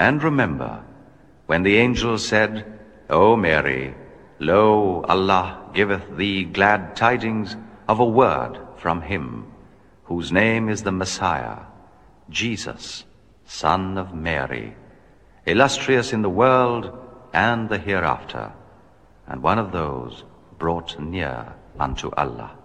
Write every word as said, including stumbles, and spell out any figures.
And remember, when the angel said, O Mary, lo, Allah giveth thee glad tidings of a word from him, whose name is the Messiah, Jesus, son of Mary, illustrious in the world and the hereafter, and one of those brought near unto Allah.